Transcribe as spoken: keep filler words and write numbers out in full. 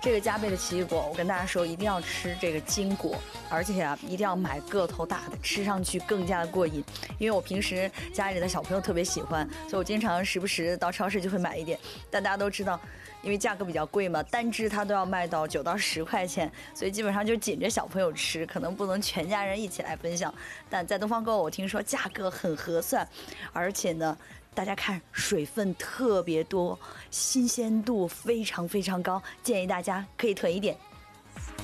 这个加倍的奇异果，我跟大家说，一定要吃这个金果，而且啊，一定要买个头大的，吃上去更加的过瘾。因为我平时家里的小朋友特别喜欢，所以我经常时不时到超市就会买一点。但大家都知道，因为价格比较贵嘛，单只它都要卖到九到十块钱，所以基本上就紧着小朋友吃，可能不能全家人一起来分享。但在东方购物，我听说价格很合算，而且呢，大家看水分特别多，新鲜度非常非常高，建议大家可以囤一点。